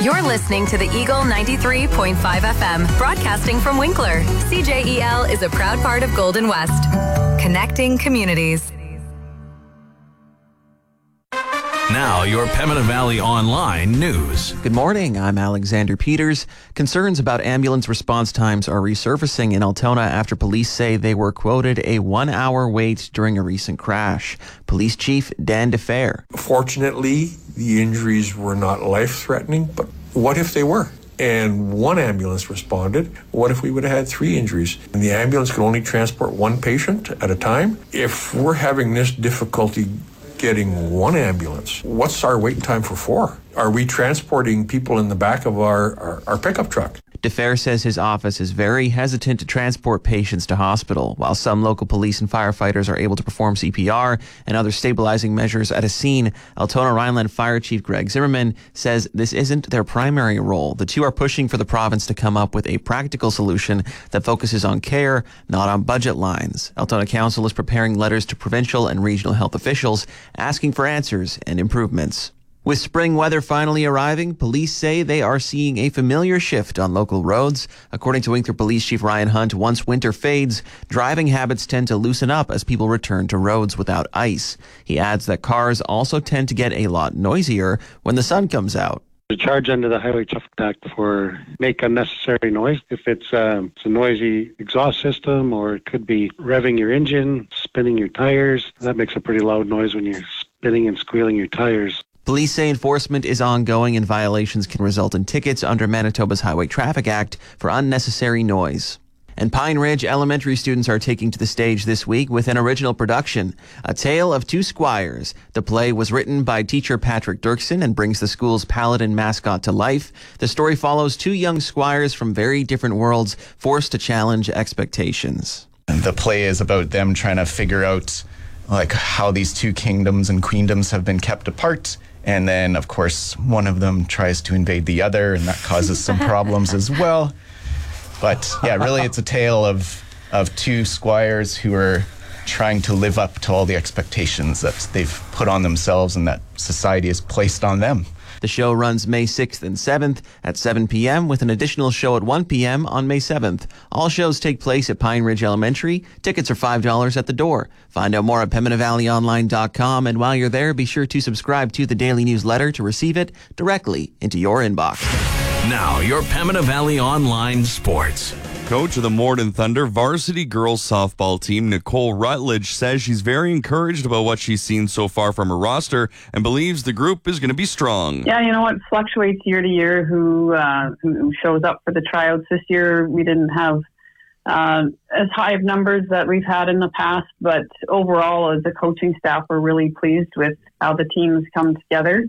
You're listening to the Eagle 93.5 FM, broadcasting from Winkler. CJEL is a proud part of Golden West, connecting communities. Now, your Pembina Valley Online news. Good morning, I'm Alexander Peters. Concerns about ambulance response times are resurfacing in Altona after police say they were quoted a 1-hour wait during a recent crash. Police Chief Dan DeFer. Fortunately, the injuries were not life-threatening, but what if they were? And one ambulance responded. What if we would have had 3 injuries? And the ambulance could only transport 1 patient at a time? If we're having this difficulty getting 1 ambulance, what's our wait time for 4? Are we transporting people in the back of our pickup truck? DeFer says his office is very hesitant to transport patients to hospital. While some local police and firefighters are able to perform CPR and other stabilizing measures at a scene, Altona Rhineland Fire Chief Greg Zimmerman says this isn't their primary role. The two are pushing for the province to come up with a practical solution that focuses on care, not on budget lines. Altona Council is preparing letters to provincial and regional health officials asking for answers and improvements. With spring weather finally arriving, police say they are seeing a familiar shift on local roads. According to Winkler Police Chief Ryan Hunt, once winter fades, driving habits tend to loosen up as people return to roads without ice. He adds that cars also tend to get a lot noisier when the sun comes out. The charge under the Highway Traffic Act for make unnecessary noise. If it's a noisy exhaust system, or it could be revving your engine, spinning your tires, that makes a pretty loud noise when you're spinning and squealing your tires. Police say enforcement is ongoing and violations can result in tickets under Manitoba's Highway Traffic Act for unnecessary noise. And Pine Ridge Elementary students are taking to the stage this week with an original production, A Tale of Two Squires. The play was written by teacher Patrick Dirksen and brings the school's paladin mascot to life. The story follows 2 young squires from very different worlds forced to challenge expectations. The play is about them trying to figure out how these 2 kingdoms and queendoms have been kept apart. And then, of course, one of them tries to invade the other, and that causes some problems as well. But yeah, really, it's a tale of 2 squires who are trying to live up to all the expectations that they've put on themselves and that society has placed on them. The show runs May 6th and 7th at 7 p.m. with an additional show at 1 p.m. on May 7th. All shows take place at Pine Ridge Elementary. Tickets are $5 at the door. Find out more at PembinaValleyOnline.com, and while you're there, be sure to subscribe to the daily newsletter to receive it directly into your inbox. Now, your Pembina Valley Online Sports. Coach of the Morden Thunder varsity girls softball team, Nicole Rutledge, says she's very encouraged about what she's seen so far from her roster and believes the group is going to be strong. Yeah, it fluctuates year to year who shows up for the tryouts. This year we didn't have as high of numbers that we've had in the past, but overall as a coaching staff we're really pleased with how the team's come together.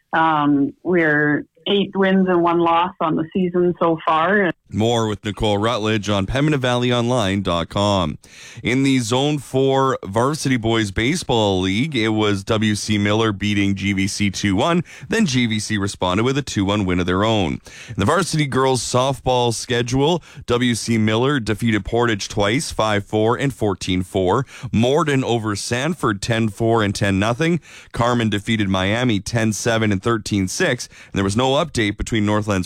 We're 8 wins and 1 loss on the season so far. More with Nicole Rutledge on PembinaValleyOnline.com. In the Zone 4 Varsity Boys Baseball League, it was WC Miller beating GVC 2-1. Then GVC responded with a 2-1 win of their own. In the Varsity Girls Softball schedule, WC Miller defeated Portage twice, 5-4 and 14-4. Morden over Sanford, 10-4 and 10-0. Carmen defeated Miami, 10-7 and 13-6. And there was no update between Northland's